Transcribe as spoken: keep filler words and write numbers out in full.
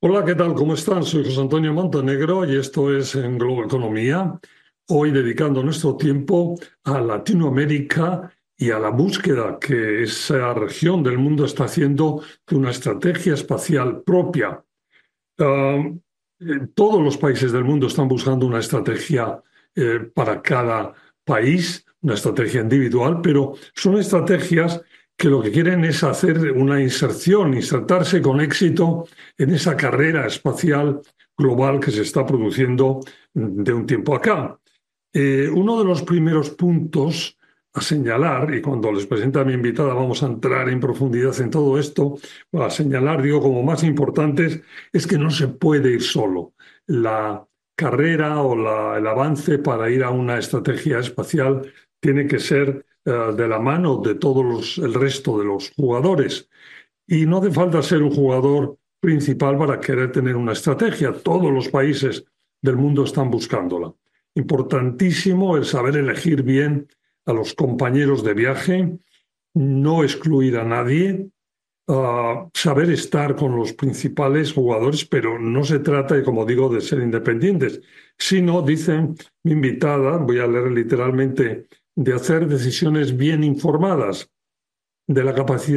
Hola, ¿qué tal? ¿Cómo están? Soy José Antonio Montenegro y esto es en Globo Economía. Hoy dedicando nuestro tiempo a Latinoamérica y a la búsqueda que esa región del mundo está haciendo de una estrategia espacial propia. Ah, eh, todos los países del mundo están buscando una estrategia eh, para cada país, una estrategia individual, pero son estrategias que lo que quieren es hacer una inserción, insertarse con éxito en esa carrera espacial global que se está produciendo de un tiempo acá. Eh, uno de los primeros puntos a señalar, y cuando les presente a mi invitada vamos a entrar en profundidad en todo esto, a señalar, digo, como más importantes, es que no se puede ir solo. La carrera o la- el avance para ir a una estrategia espacial tiene que ser eh, de la mano de todos los- el resto de los jugadores. Y no hace falta ser un jugador principal para querer tener una estrategia. Todos los países del mundo están buscándola. Importantísimo el saber elegir bien a los compañeros de viaje, no excluir a nadie, uh, saber estar con los principales jugadores, pero no se trata, de, como digo, de ser independientes, sino, dicen mi invitada, voy a leer literalmente, de hacer decisiones bien informadas, de la capacidad